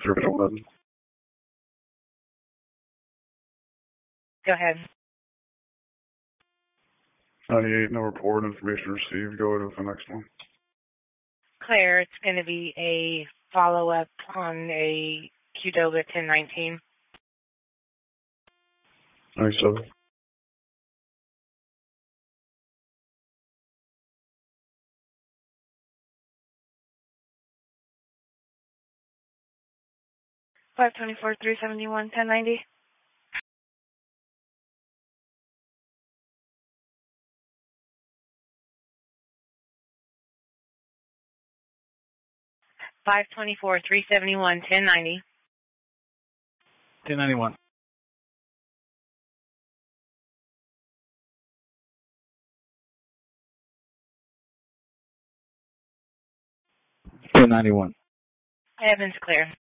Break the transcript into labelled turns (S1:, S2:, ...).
S1: Service 11.
S2: Go ahead.
S1: 98, no report. Information received. Go ahead with the next one.
S2: Claire, it's going to be a follow-up on a Qdoba 1019.
S1: 97.
S2: $524, $371, $1090. $524, $371, $1090.
S3: 1091. $1091.
S2: Evans clear.